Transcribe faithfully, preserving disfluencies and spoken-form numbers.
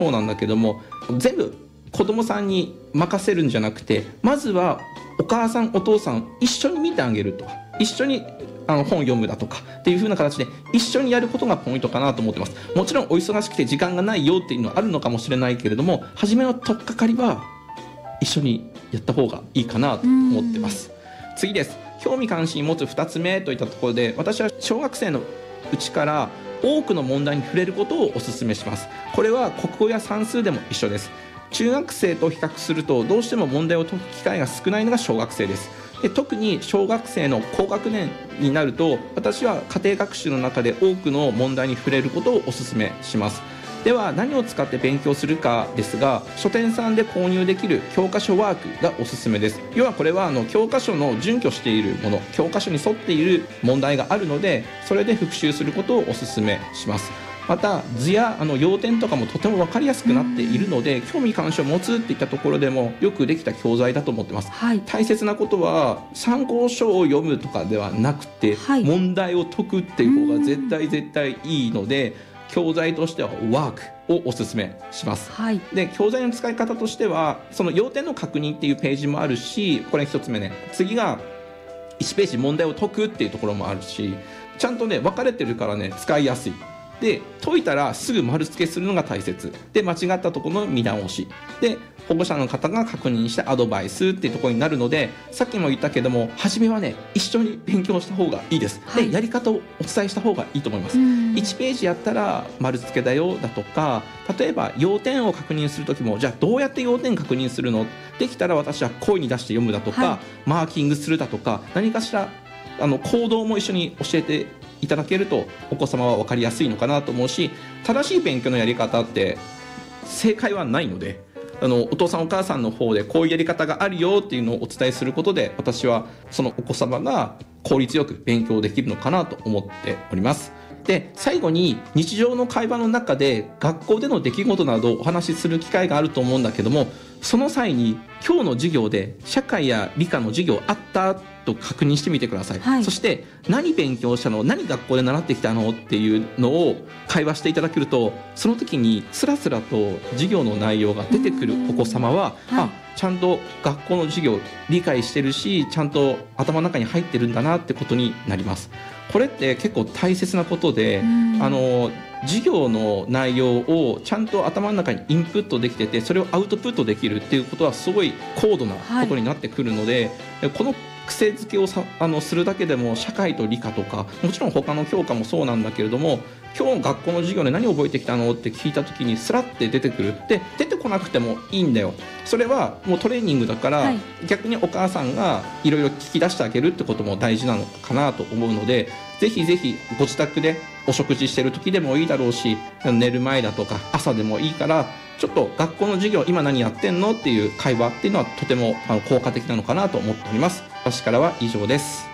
そうなんだけども、全部子供さんに任せるんじゃなくて、まずはお母さんお父さん一緒に見てあげるとか、一緒にあの本読むだとかっていう風な形で一緒にやることがポイントかなと思ってます。もちろんお忙しくて時間がないよっていうのはあるのかもしれないけれども、初めの取っかかりは一緒にやった方がいいかなと思ってます。次です。興味関心持つふたつめといったところで、私は小学生のうちから多くの問題に触れることをお勧めします。これは国語や算数でも一緒です。中学生と比較するとどうしても問題を解く機会が少ないのが小学生です。で、特に小学生の高学年になると、私は家庭学習の中で多くの問題に触れることをお勧めします。では何を使って勉強するかですが、書店さんで購入できる教科書ワークがおすすめです。要はこれはあの教科書の準拠しているもの、教科書に沿っている問題があるので、それで復習することをおすすめします。また図やあの要点とかもとても分かりやすくなっているので、興味関心を持つっていったところでもよくできた教材だと思ってます、はい、大切なことは参考書を読むとかではなくて、はい、問題を解くっていう方が絶対絶対いいので、教材としてはワークをおすすめします、はい、で教材の使い方としては、その要点の確認っていうページもあるし、これひとつめね、次がいちページ問題を解くっていうところもあるし、ちゃんとね分かれてるからね使いやすい。で解いたらすぐ丸付けするのが大切で、間違ったところの見直しで、保護者の方が確認してアドバイスっていうところになるので、さっきも言ったけども、初めはね一緒に勉強した方がいいです、はい、でやり方をお伝えした方がいいと思います。いちページやったら丸付けだよだとか、例えば要点を確認するときも、じゃあどうやって要点確認するの、できたら私は声に出して読むだとか、はい、マーキングするだとか、何かしらあの行動も一緒に教えていただけるとお子様は分かりやすいのかなと思うし、正しい勉強のやり方って正解はないので、あのお父さんお母さんの方でこういうやり方があるよっていうのをお伝えすることで、私はそのお子様が効率よく勉強できるのかなと思っております。で最後に、日常の会話の中で学校での出来事などをお話しする機会があると思うんだけども、その際に今日の授業で社会や理科の授業あったと確認してみてください、はい、そして何勉強したの、何学校で習ってきたのっていうのを会話していただけると、その時にスラスラと授業の内容が出てくるお子様は、はい、あちゃんと学校の授業理解してるし、ちゃんと頭の中に入ってるんだなってことになります。これって結構大切なことで、あの授業の内容をちゃんと頭の中にインプットできてて、それをアウトプットできるっていうことはすごい高度なことになってくるので、はい、この癖づけをさあのするだけでも、社会と理科とかもちろん他の教科もそうなんだけれども、今日学校の授業で何覚えてきたのって聞いた時にスラッて出てくる。で出てこなくてもいいんだよ、それはもうトレーニングだから、はい、逆にお母さんがいろいろ聞き出してあげるってことも大事なのかなと思うので、ぜひぜひご自宅でお食事してる時でもいいだろうし、寝る前だとか朝でもいいから、ちょっと学校の授業今何やってんのっていう会話っていうのはとてもあの効果的なのかなと思っております。私からは以上です。